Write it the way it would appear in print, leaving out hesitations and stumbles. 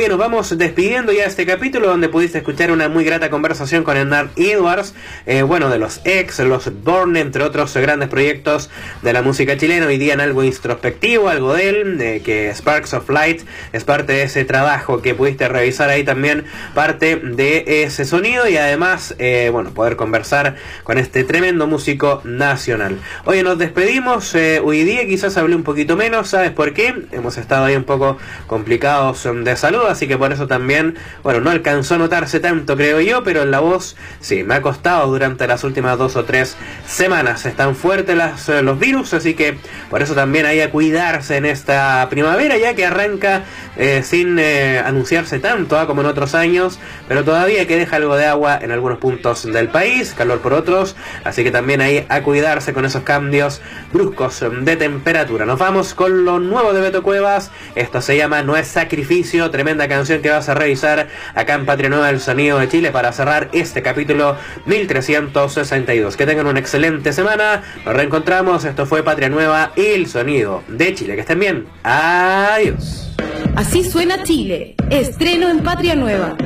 Oye, nos vamos despidiendo ya de este capítulo donde pudiste escuchar una muy grata conversación con Hernán Edwards, bueno, de los X, los Born, entre otros grandes proyectos de la música chilena. Hoy día en algo introspectivo, algo de él, que Sparks of Light es parte de ese trabajo que pudiste revisar ahí también, parte de ese sonido y además, bueno, poder conversar con este tremendo músico nacional. Oye, nos despedimos, hoy día quizás hablé un poquito menos, ¿sabes por qué? Hemos estado ahí un poco complicados de salud, así que por eso también, bueno, no alcanzó a notarse tanto, creo yo, pero en la voz sí, me ha costado durante las últimas 2 o 3 semanas. Están fuertes los virus, así que por eso también hay a cuidarse en esta primavera, ya que arranca sin anunciarse tanto como en otros años, pero todavía que deja algo de agua en algunos puntos del país, calor por otros, así que también hay a cuidarse con esos cambios bruscos de temperatura. Nos vamos con lo nuevo de Beto Cuevas, esto se llama No es Sacrificio, tremenda canción que vas a revisar acá en Patria Nueva, el sonido de Chile, para cerrar este capítulo 1362. Que tengan una excelente semana, nos reencontramos, esto fue Patria Nueva y el sonido de Chile, que estén bien, adiós. Así suena Chile, estreno en Patria Nueva.